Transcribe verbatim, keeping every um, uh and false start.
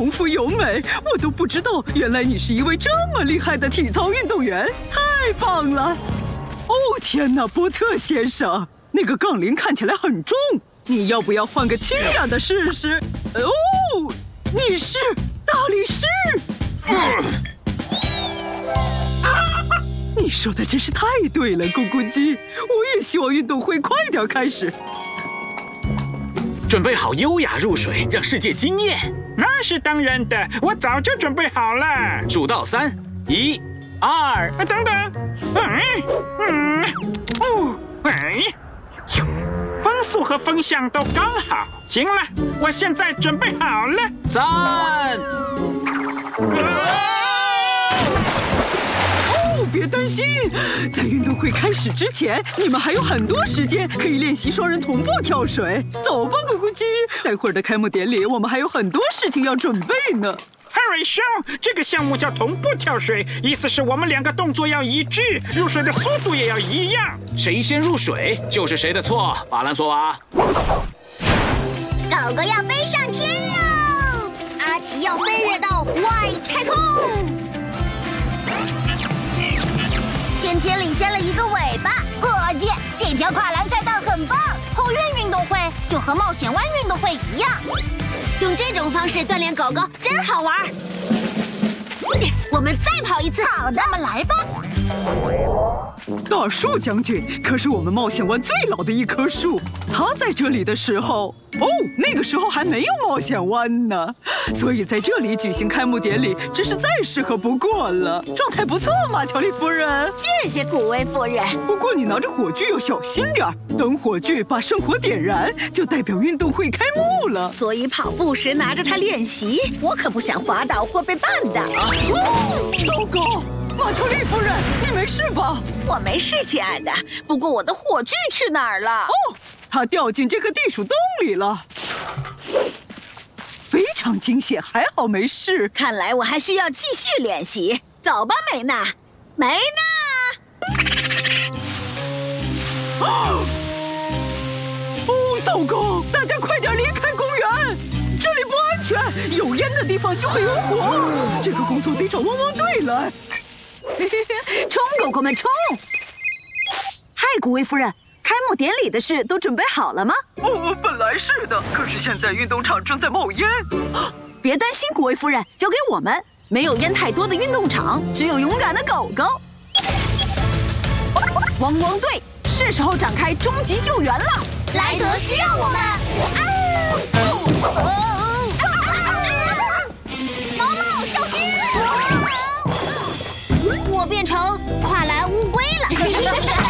功夫优美，我都不知道原来你是一位这么厉害的体操运动员，太棒了！哦天哪，波特先生，那个杠铃看起来很重，你要不要换个轻点的试试？哦，你是大力士。你说的真是太对了，咕咕鸡。我也希望运动会快点开始。 准备好优雅入水，让世界惊艳。 那是当然的，我早就准备好了。 数到三，一、二。 啊，等等，嗯嗯哦，哎，风速和风向都刚好。行了，我现在准备好了。 三。 啊别担心，在运动会开始之前，你们还有很多时间可以练习双人同步跳水。走吧，咕咕鸡，待会儿的开幕典礼，我们还有很多事情要准备呢。 Harry 兄，这个项目叫同步跳水，意思是我们两个动作要一致，入水的速度也要一样。 谁先入水就是谁的错。法兰索瓦， 狗狗要飞上天喽！阿奇要飞跃到外太空。天天领先了一个尾巴，过界！这条跨栏赛道很棒。后院运动会就和冒险湾运动会一样，用这种方式锻炼狗狗真好玩。我们再跑一次。好的，那么来吧。 大树将军可是我们冒险湾最老的一棵树，他在这里的时候，哦，那个时候还没有冒险湾呢，所以在这里举行开幕典礼真是再适合不过了。状态不错，马乔丽夫人。 谢谢古威夫人。 不过你拿着火炬要小心点，等火炬把圣火点燃，就代表运动会开幕了。 所以跑步时拿着它练习，我可不想滑倒或被绊倒。 哦，糟糕！马乔丽夫人，你没事吧？ 我没事，亲爱的。不过我的火炬去哪儿了？ 哦，它掉进这个地鼠洞里了。非常惊险，还好没事。 看来我还需要继续练习。走吧，梅娜。梅娜！ 哦，糟糕！大家快点离开公园，这里不安全，有烟的地方就会有火。这个工作得找汪汪队来。 冲，狗狗们冲！嗨，古威夫人，开幕典礼的事都准备好了吗？ 哦，本来是的，可是现在运动场正在冒烟。 别担心，古威夫人，交给我们。没有烟太多的运动场，只有勇敢的狗狗。汪汪队，是时候展开终极救援了。 莱德需要我们。毛毛，小心！我变成恐